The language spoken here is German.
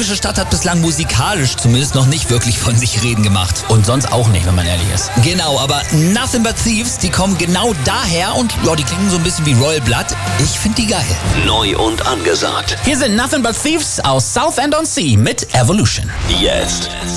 heimische Stadt hat bislang musikalisch zumindest noch nicht wirklich von sich reden gemacht. Und sonst auch nicht, wenn man ehrlich ist. Genau, aber Nothing But Thieves, die kommen genau daher und ja, die klingen so ein bisschen wie Royal Blood. Ich finde die geil. Neu und angesagt. Hier sind Nothing But Thieves aus Southend-on-Sea mit Evolution. Jetzt